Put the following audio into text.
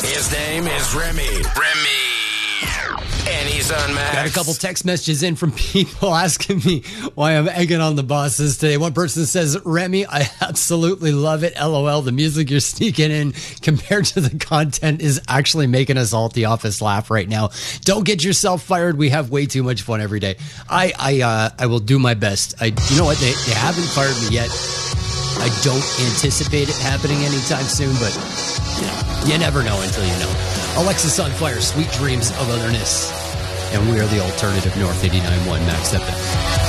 His name is Remy. And he's on Max. Got a couple text messages in from people asking me why I'm egging on the bosses today. One person says, Remy, I absolutely love it. LOL, the music you're sneaking in compared to the content is actually making us all at the office laugh right now. Don't get yourself fired. We have way too much fun every day. I will do my best. You know what? They haven't fired me yet. I don't anticipate it happening anytime soon, but you never know until you know. Alexis on Fire, Sweet Dreams of Otherness. And we are the Alternative North 89.1 Max FM.